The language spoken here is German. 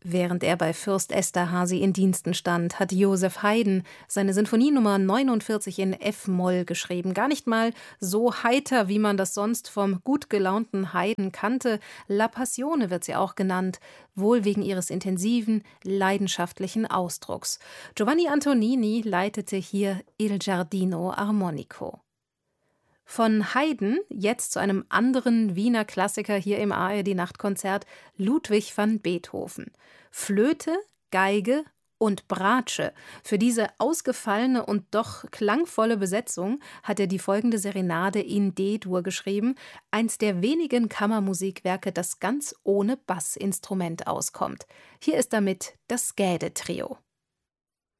Während er bei Fürst Esterhazy in Diensten stand, hat Joseph Haydn seine Sinfonie Nummer 49 in F-Moll geschrieben. Gar nicht mal so heiter, wie man das sonst vom gut gelaunten Haydn kannte. La Passione wird sie auch genannt, wohl wegen ihres intensiven, leidenschaftlichen Ausdrucks. Giovanni Antonini leitete hier Il Giardino Armonico. Von Haydn jetzt zu einem anderen Wiener Klassiker hier im ARD-Nachtkonzert, Ludwig van Beethoven. Flöte, Geige und Bratsche. Für diese ausgefallene und doch klangvolle Besetzung hat er die folgende Serenade in D-Dur geschrieben, eins der wenigen Kammermusikwerke, das ganz ohne Bassinstrument auskommt. Hier ist damit das Gäde-Trio.